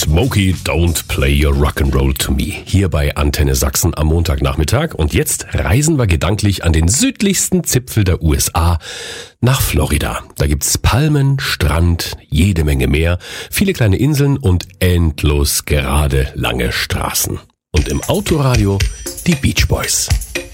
Smokey, don't play your rock'n'roll to me. Hier bei Antenne Sachsen am Montagnachmittag. Und jetzt reisen wir gedanklich an den südlichsten Zipfel der USA nach Florida. Da gibt's Palmen, Strand, jede Menge Meer, viele kleine Inseln und endlos gerade lange Straßen. Und im Autoradio die Beach Boys.